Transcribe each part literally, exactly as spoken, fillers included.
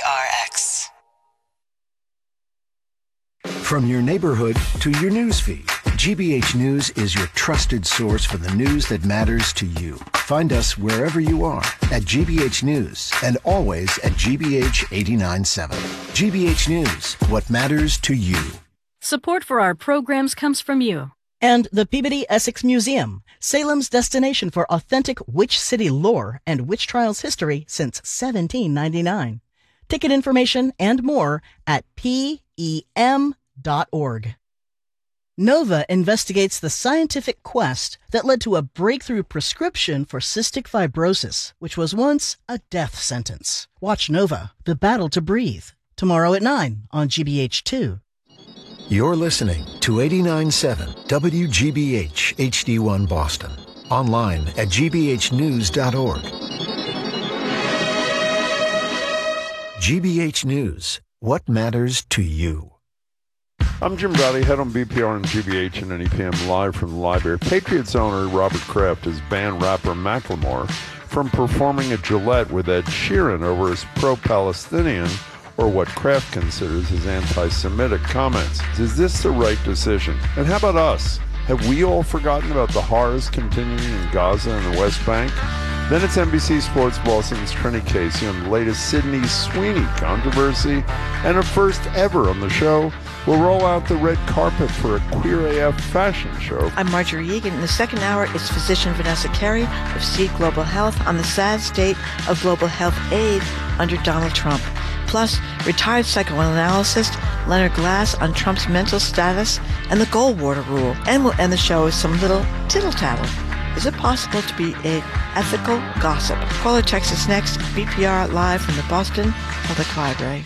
R X. From your neighborhood to your news feed, G B H News is your trusted source for the news that matters to you. Find us wherever you are at G B H News and always at G B H eighty-nine point seven. G B H News, what matters to you. Support for our programs comes from you. And the Peabody Essex Museum, Salem's destination for authentic witch city lore and witch trials history since seventeen ninety-nine. Ticket information and more at P E M dot org. Nova investigates the scientific quest that led to a breakthrough prescription for cystic fibrosis, which was once a death sentence. Watch Nova, The Battle to Breathe, tomorrow at nine on G B H two. You're listening to eighty-nine point seven W G B H H D one Boston. Online at G B H news dot org. G B H News, what matters to you? I'm Jim Browdy, head on B P R and G B H and N E P M, live from the library. Patriots owner Robert Kraft has banned rapper Macklemore from performing at Gillette with Ed Sheeran over his pro-Palestinian, or what Kraft considers his anti-Semitic comments. Is this the right decision? And how about us? Have we all forgotten about the horrors continuing in Gaza and the West Bank? Then it's N B C Sports Boston's Trini Casey on the latest Sydney Sweeney controversy. And a first ever on the show, we'll roll out the red carpet for a Queer A F fashion show. I'm Marjorie Egan. In the second hour, it's physician Vanessa Carey of Seed Global Health on the sad state of global health aid under Donald Trump. Plus, retired psychoanalyst Leonard Glass on Trump's mental status and the Goldwater rule. And we'll end the show with some little tittle-tattle. Is it possible to be a ethical gossip? Call or text us next. B P R live from the Boston Public Library.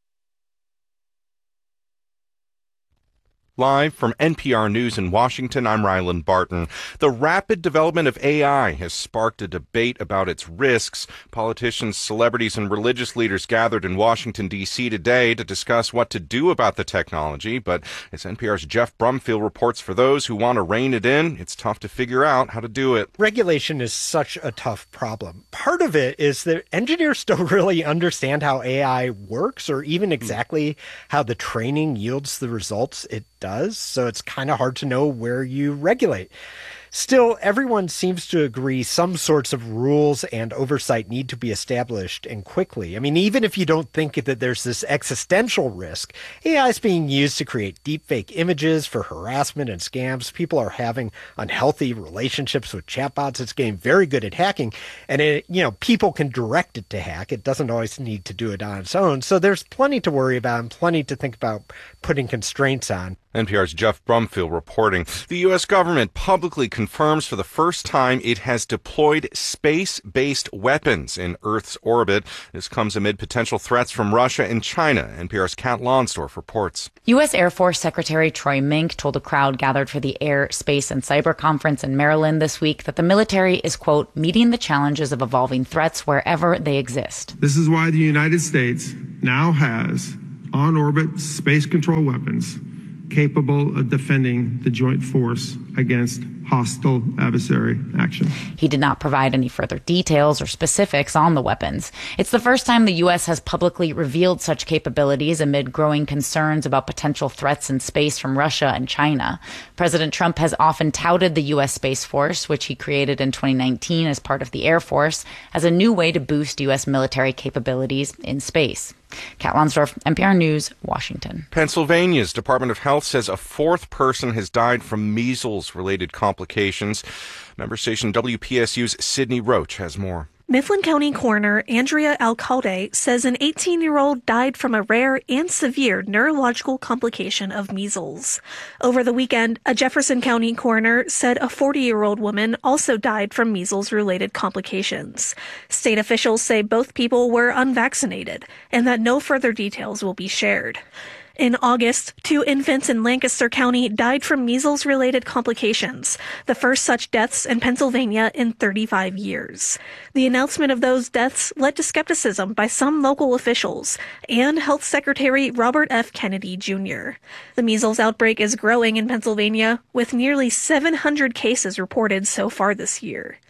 Live from N P R News in Washington, I'm Ryland Barton. The rapid development of A I has sparked a debate about its risks. Politicians, celebrities, and religious leaders gathered in Washington, D C today to discuss what to do about the technology. But as N P R's Jeff Brumfield reports, for those who want to rein it in, it's tough to figure out how to do it. Regulation is such a tough problem. Part of it is that engineers don't really understand how A I works or even exactly how the training yields the results it does, so it's kind of hard to know where you regulate. Still, everyone seems to agree some sorts of rules and oversight need to be established, and quickly. I mean, even if you don't think that there's this existential risk, A I is being used to create deepfake images for harassment and scams. People are having unhealthy relationships with chatbots. It's getting very good at hacking, and it, you know, people can direct it to hack. It doesn't always need to do it on its own. So there's plenty to worry about and plenty to think about putting constraints on. N P R's Jeff Brumfield reporting. The U S government publicly confirms for the first time it has deployed space-based weapons in Earth's orbit. This comes amid potential threats from Russia and China. N P R's Kat Lonsdorf reports. U S Air Force Secretary Troy Mink told a crowd gathered for the Air, Space, and Cyber Conference in Maryland this week that the military is, quote, meeting the challenges of evolving threats wherever they exist. This is why the United States now has on-orbit space control weapons capable of defending the joint force against hostile adversary action. He did not provide any further details or specifics on the weapons. It's the first time the U S has publicly revealed such capabilities amid growing concerns about potential threats in space from Russia and China. President Trump has often touted the U S Space Force, which he created in twenty nineteen as part of the Air Force, as a new way to boost U S military capabilities in space. Kat Lonsdorf, N P R News, Washington. Pennsylvania's Department of Health says a fourth person has died from measles-related complications. Member station W P S U's Sydney Roach has more. Mifflin County Coroner Andrea Alcalde says an eighteen-year-old died from a rare and severe neurological complication of measles. Over the weekend, a Jefferson County coroner said a forty-year-old woman also died from measles-related complications. State officials say both people were unvaccinated and that no further details will be shared. In August, two infants in Lancaster County died from measles-related complications, the first such deaths in Pennsylvania in thirty-five years. The announcement of those deaths led to skepticism by some local officials and Health Secretary Robert F. Kennedy Junior The measles outbreak is growing in Pennsylvania, with nearly seven hundred cases reported so far this year.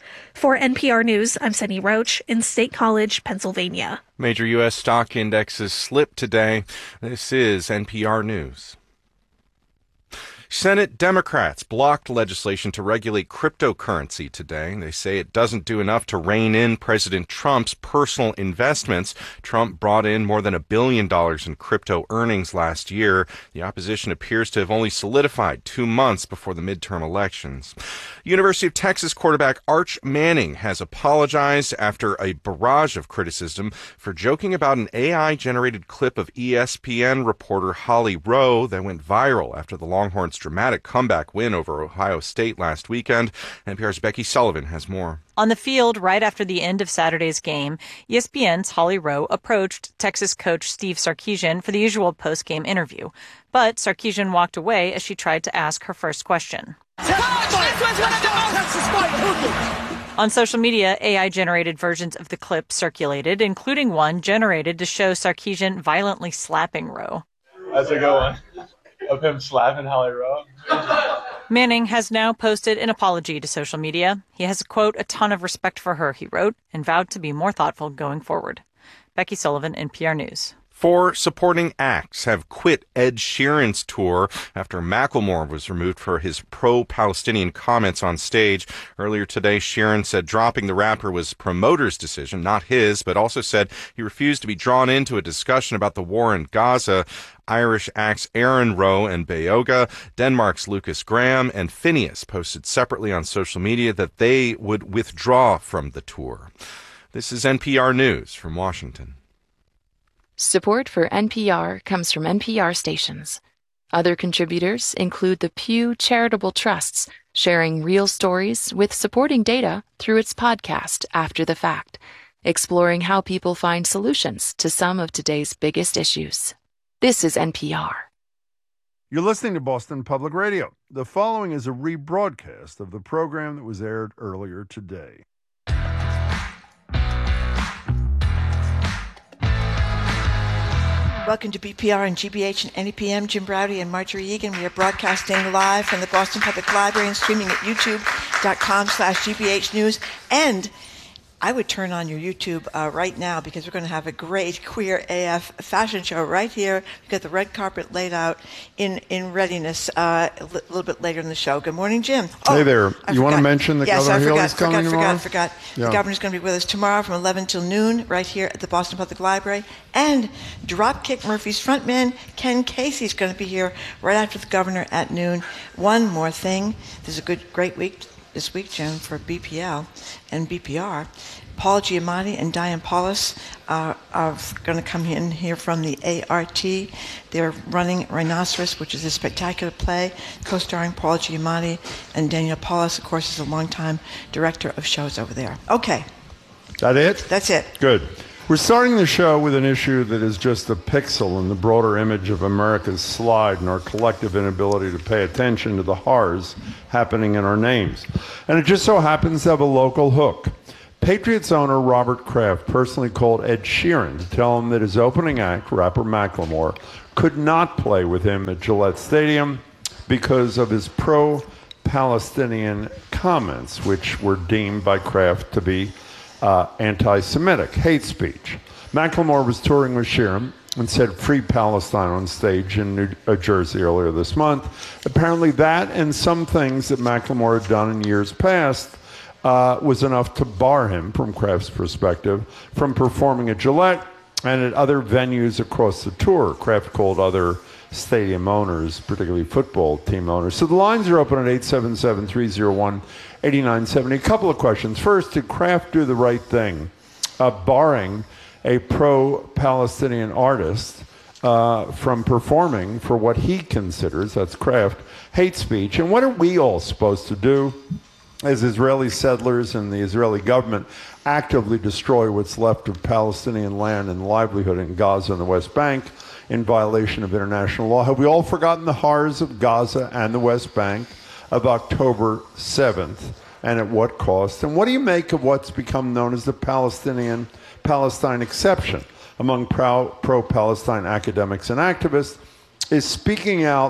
For N P R News, I'm Sunny Roach in State College, Pennsylvania. Major U S stock indexes slipped today. This is N P R News. Senate Democrats blocked legislation to regulate cryptocurrency today. They say it doesn't do enough to rein in President Trump's personal investments. Trump brought in more than a billion dollars in crypto earnings last year. The opposition appears to have only solidified two months before the midterm elections. University of Texas quarterback Arch Manning has apologized after a barrage of criticism for joking about an A I-generated clip of E S P N reporter Holly Rowe that went viral after the Longhorns' dramatic comeback win over Ohio State last weekend. N P R's Becky Sullivan has more. On the field, right after the end of Saturday's game, E S P N's Holly Rowe approached Texas coach Steve Sarkisian for the usual post-game interview. But Sarkisian walked away as she tried to ask her first question. On social media, A I-generated versions of the clip circulated, including one generated to show Sarkisian violently slapping Rowe. That's a good one. Of him slapping Holly Rowe. Manning has now posted an apology to social media. He has, quote, a ton of respect for her, he wrote, and vowed to be more thoughtful going forward. Becky Sullivan, N P R News. Four supporting acts have quit Ed Sheeran's tour after Macklemore was removed for his pro-Palestinian comments on stage. Earlier today, Sheeran said dropping the rapper was promoter's decision, not his, but also said he refused to be drawn into a discussion about the war in Gaza. Irish acts Aaron Rowe and Bayoga, Denmark's Lucas Graham, and Phineas posted separately on social media that they would withdraw from the tour. This is N P R News from Washington. Support for N P R comes from N P R stations. Other contributors include the Pew Charitable Trusts, sharing real stories with supporting data through its podcast After the Fact, exploring how people find solutions to some of today's biggest issues. This is N P R. You're listening to Boston Public Radio. The following is a rebroadcast of the program that was aired earlier today. Welcome to B P R and G B H and N E P M. Jim Browdy and Marjorie Egan. We are broadcasting live from the Boston Public Library and streaming at youtube.com slash GBH News. And I would turn on your YouTube uh, right now because we're going to have a great Queer A F fashion show right here. We've got the red carpet laid out in, in readiness uh, a li- little bit later in the show. Good morning, Jim. Oh, hey there. I you want to mention the yes, Governor I Healy's forgot, coming forgot, tomorrow? forgot, forgot. Yeah. The governor's going to be with us tomorrow from eleven till noon right here at the Boston Public Library. And Dropkick Murphys frontman Ken Casey's going to be here right after the governor at noon. One more thing. There's a good, great week this week, Jim, for B P L and B P R. Paul Giamatti and Diane Paulus uh, are going to come in here from the A R T. They're running Rhinoceros, which is a spectacular play, co-starring Paul Giamatti, and Daniel Paulus, of course, is a longtime director of shows over there. Okay. That it? That's it. Good. We're starting the show with an issue that is just a pixel in the broader image of America's slide and our collective inability to pay attention to the horrors happening in our names. And it just so happens to have a local hook. Patriots owner Robert Kraft personally called Ed Sheeran to tell him that his opening act, rapper Macklemore, could not play with him at Gillette Stadium because of his pro-Palestinian comments, which were deemed by Kraft to be uh, anti-Semitic, hate speech. Macklemore was touring with Sheeran and said "Free Palestine" on stage in New uh, Jersey earlier this month. Apparently that and some things that Macklemore had done in years past Uh, was enough to bar him, from Kraft's perspective, from performing at Gillette and at other venues across the tour. Kraft called other stadium owners, particularly football team owners. So the lines are open at eight seven seven, three oh one, eight nine seven zero. A couple of questions. First, did Kraft do the right thing, uh, barring a pro-Palestinian artist uh, from performing for what he considers, that's Kraft, hate speech? And what are we all supposed to do as Israeli settlers and the Israeli government actively destroy what's left of Palestinian land and livelihood in Gaza and the West Bank in violation of international law? Have we all forgotten the horrors of Gaza and the West Bank of October seventh, and at what cost? And what do you make of what's become known as the Palestinian Palestine exception among pro, pro-Palestine academics and activists is speaking out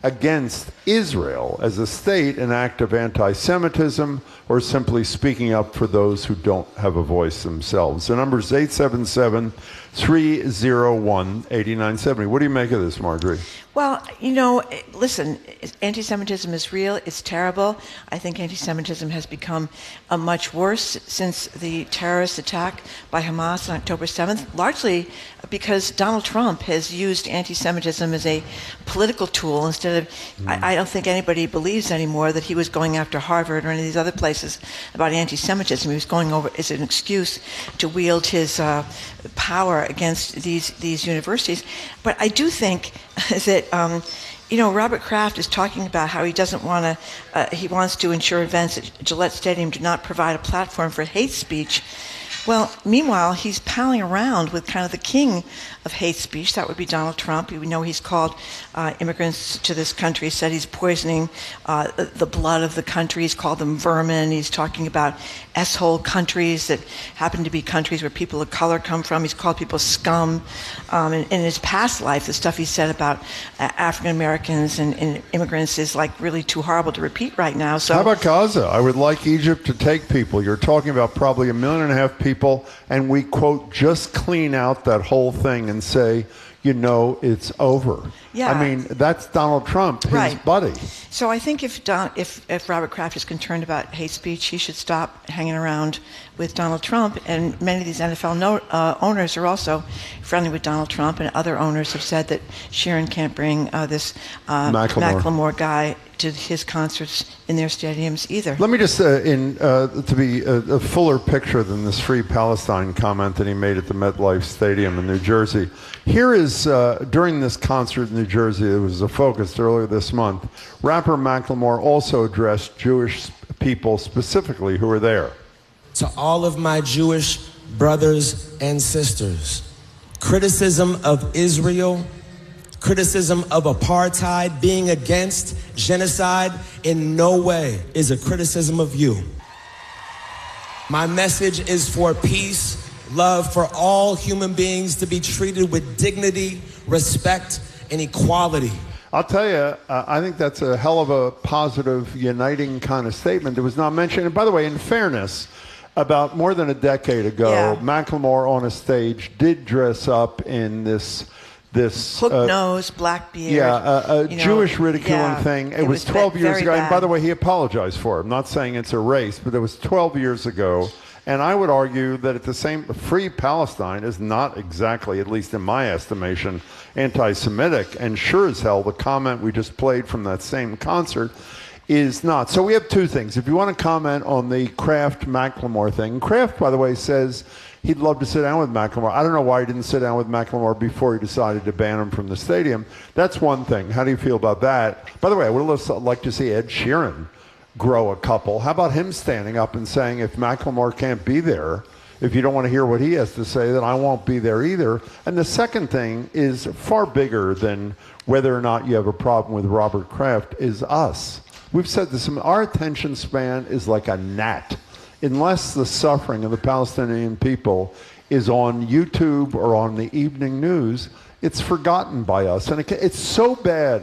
against Israel as a state an act of anti-Semitism or simply speaking up for those who don't have a voice themselves? The number is eight seven seven, three oh one, eight nine seven oh. What do you make of this, Marjorie? Well, you know, listen, anti-Semitism is real. It's terrible. I think anti-Semitism has become uh, much worse since the terrorist attack by Hamas on October seventh, largely because Donald Trump has used anti-Semitism as a political tool instead of, mm. I, I don't think anybody believes anymore that he was going after Harvard or any of these other places about anti-Semitism. He was going over as an excuse to wield his uh, power against these, these universities. But I do think that Um, you know, Robert Kraft is talking about how he doesn't want to, uh, he wants to ensure events at Gillette Stadium do not provide a platform for hate speech. Well, meanwhile, he's palling around with kind of the king of hate speech. That would be Donald Trump. We know he's called uh, immigrants to this country, said he's poisoning uh, the blood of the country. He's called them vermin. He's talking about S-hole countries that happen to be countries where people of color come from. He's called people scum. Um, in, in his past life, the stuff he said about uh, African Americans and, and immigrants is like really too horrible to repeat right now. So, how about Gaza? I would like Egypt to take people. You're talking about probably a million and a half people, and we, quote, just clean out that whole thing and say, you know, it's over. Yeah. I mean, that's Donald Trump, his right. buddy. So I think if, Don, if if Robert Kraft is concerned about hate speech, he should stop hanging around with Donald Trump. And many of these N F L no, uh, owners are also friendly with Donald Trump, and other owners have said that Sheeran can't bring uh, this uh, Macklemore. Macklemore guy to his concerts in their stadiums either. Let me just, uh, in uh, to be a, a fuller picture than this Free Palestine comment that he made at the MetLife Stadium in New Jersey. Here is, uh, during this concert in New Jersey, it was a focus earlier this month, rapper Macklemore also addressed Jewish people specifically who were there. To all of my Jewish brothers and sisters, criticism of Israel, criticism of apartheid, being against genocide, in no way is a criticism of you. My message is for peace, love for all human beings to be treated with dignity, respect, and equality. I'll tell you, uh, I think that's a hell of a positive, uniting kind of statement that was not mentioned. And by the way, in fairness, about more than a decade ago, yeah. Macklemore on a stage did dress up in this this hook uh, nose, black beard, yeah, uh, a you know, Jewish ridiculing yeah, thing. It, it was was twelve ve- years very ago, bad. and by the way, he apologized for it. I'm not saying it's a race, but it was twelve years ago. And I would argue that at the same, Free Palestine is not exactly, at least in my estimation, anti-Semitic. And sure as hell, the comment we just played from that same concert is not. So we have two things. If you want to comment on the Kraft Macklemore thing, Kraft, by the way, says he'd love to sit down with Macklemore. I don't know why he didn't sit down with Macklemore before he decided to ban him from the stadium. That's one thing. How do you feel about that? By the way, I would have liked to see Ed Sheeran grow a couple. How about him standing up and saying, if Macklemore can't be there, if you don't want to hear what he has to say, then I won't be there either. And the second thing is far bigger than whether or not you have a problem with Robert Kraft, is us. We've said this, our attention span is like a gnat. Unless the suffering of the Palestinian people is on YouTube or on the evening news, it's forgotten by us. And it, it's so bad